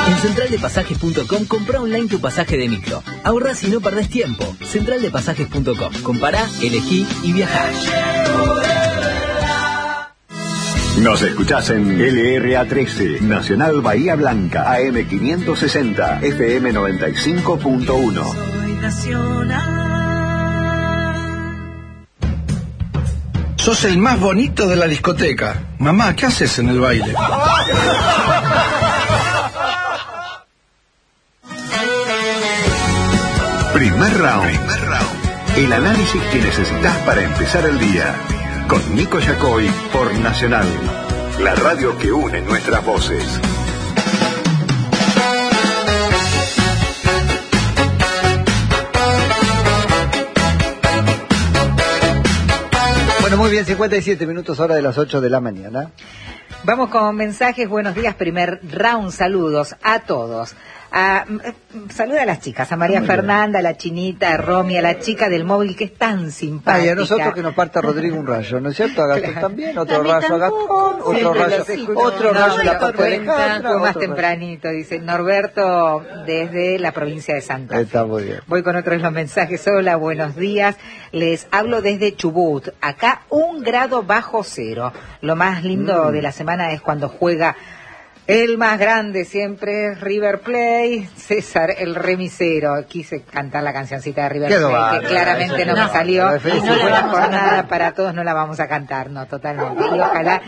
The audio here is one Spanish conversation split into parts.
En centraldepasajes.com comprá online tu pasaje de micro. Ahorrás y no perdés tiempo. Centraldepasajes.com. Compará, elegí y viajá. Nos escuchás en LRA13, Nacional Bahía Blanca, AM 560, FM 95.1. Soy nacional. Sos el más bonito de la discoteca. Mamá, ¿qué haces en el baile? Primer round. El análisis que necesitas para empezar el día. Con Nico Yacoy por Nacional. La radio que une nuestras voces. Bueno, muy bien, 57 minutos, hora de las 8 de la mañana. Vamos con mensajes. Buenos días, primer round. Saludos a todos. Saluda a las chicas, a María Fernanda, a la Chinita, a Romy, a la chica del móvil que es tan simpática. Y a nosotros que nos parta Rodrigo un rayo, ¿no es cierto? A Gastón también, otro rayo a Gastón, otro rayo a la Papelita, más tempranito, dice Norberto desde la provincia de Santa Fe. Está muy bien. Voy con otros los mensajes. Hola, buenos días. Les hablo desde Chubut. Acá 1 grado bajo cero. Lo más lindo de la semana es cuando juega el más grande siempre, River Plate. César, el remisero. Quise cantar la cancioncita de River Plate, que claramente no me salió. Y no la vamos a cantar para todos, no la vamos a cantar, no, totalmente. Y ojalá,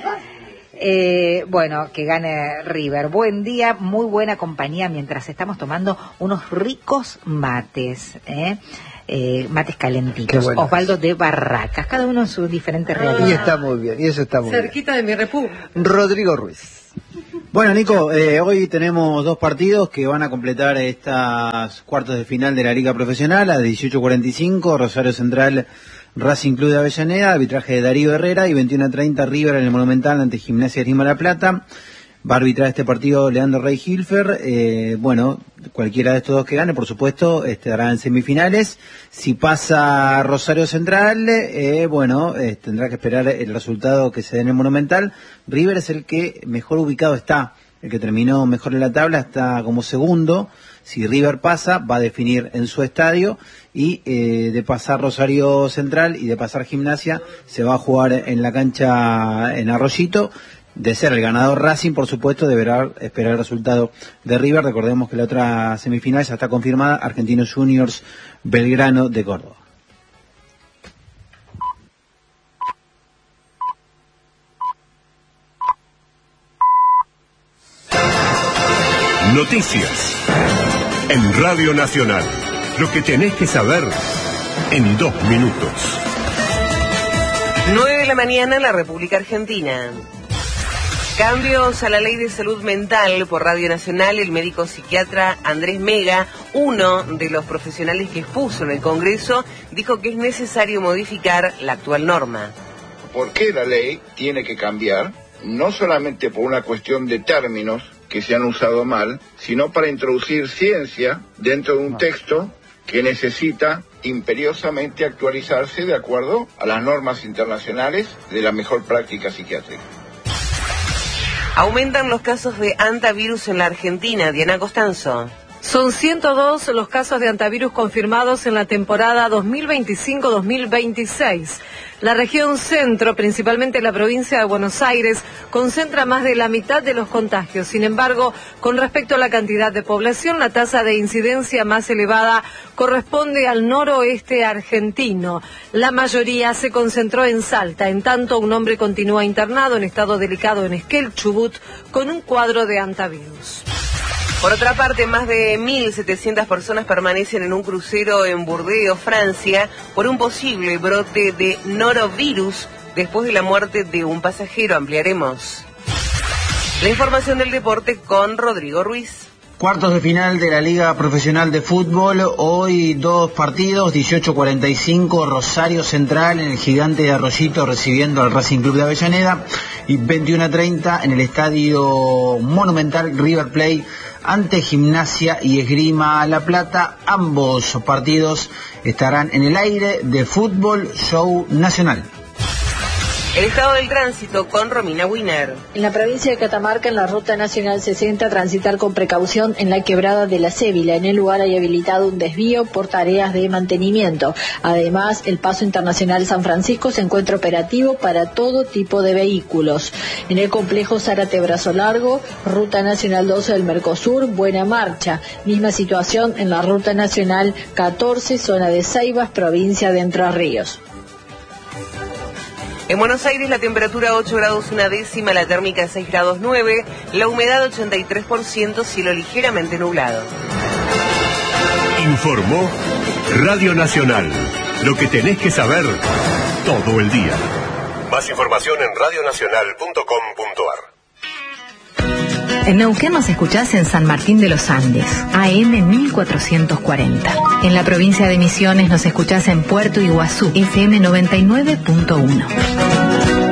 bueno, que gane River. Buen día, muy buena compañía mientras estamos tomando unos ricos mates, mates calentitos. Bueno. Osvaldo de Barracas, cada uno en su diferente realidad. Y está muy bien, y eso está muy cerquita bien. De mi república. Rodrigo Ruiz. Bueno, Nico, hoy tenemos 2 partidos que van a completar estas cuartos de final de la Liga Profesional. A 18:45, Rosario Central, Racing Club de Avellaneda, arbitraje de Darío Herrera, y 21:30, River en el Monumental ante Gimnasia Esgrima La Plata. Va a arbitrar este partido Leandro Rey Hilfer. Bueno, cualquiera de estos dos que gane, por supuesto, estará en semifinales. Si pasa Rosario Central, bueno, tendrá que esperar el resultado que se dé en el Monumental. River es el que mejor ubicado está, el que terminó mejor en la tabla, está como segundo. Si River pasa, va a definir en su estadio, y de pasar Rosario Central y de pasar Gimnasia, se va a jugar en la cancha en Arroyito. De ser el ganador Racing, por supuesto, deberá esperar el resultado de River. Recordemos que la otra semifinal ya está confirmada, Argentinos Juniors Belgrano de Córdoba. Noticias en Radio Nacional. Lo que tenés que saber en 2 minutos. 9 de la mañana en la República Argentina. Cambios a la ley de salud mental por Radio Nacional. El médico psiquiatra Andrés Mega, uno de los profesionales que expuso en el Congreso, dijo que es necesario modificar la actual norma. ¿Por qué la ley tiene que cambiar? No solamente por una cuestión de términos que se han usado mal, sino para introducir ciencia dentro de un texto que necesita imperiosamente actualizarse de acuerdo a las normas internacionales de la mejor práctica psiquiátrica. Aumentan los casos de hantavirus en la Argentina. Diana Costanzo. Son 102 los casos de hantavirus confirmados en la temporada 2025-2026. La región centro, principalmente la provincia de Buenos Aires, concentra más de la mitad de los contagios. Sin embargo, con respecto a la cantidad de población, la tasa de incidencia más elevada corresponde al noroeste argentino. La mayoría se concentró en Salta. En tanto, un hombre continúa internado en estado delicado en Esquel, Chubut, con un cuadro de hantavirus. Por otra parte, más de 1.700 personas permanecen en un crucero en Burdeos, Francia, por un posible brote de norovirus después de la muerte de un pasajero. Ampliaremos la información del deporte con Rodrigo Ruiz. Cuartos de final de la Liga Profesional de Fútbol. Hoy 2 partidos, 18:45, Rosario Central en el Gigante de Arroyito recibiendo al Racing Club de Avellaneda, y 21:30 en el Estadio Monumental, River Plate ante Gimnasia y Esgrima La Plata. Ambos partidos estarán en el aire de Fútbol Show Nacional. El estado del tránsito con Romina Winer. En la provincia de Catamarca, en la Ruta Nacional 60, transitar con precaución en la quebrada de la Cébila. En el lugar hay habilitado un desvío por tareas de mantenimiento. Además, el paso internacional San Francisco se encuentra operativo para todo tipo de vehículos. En el complejo Zárate Brazo Largo, Ruta Nacional 12 del Mercosur, buena marcha. Misma situación en la Ruta Nacional 14, zona de Ceibas, provincia de Entre Ríos. En Buenos Aires la temperatura 8 grados 1/10, la térmica 6 grados 9, la humedad 83%, cielo ligeramente nublado. Informó Radio Nacional. Lo que tenés que saber todo el día. Más información en radionacional.com.ar. En Neuquén nos escuchás en San Martín de los Andes, AM 1440. En la provincia de Misiones nos escuchás en Puerto Iguazú, FM 99.1.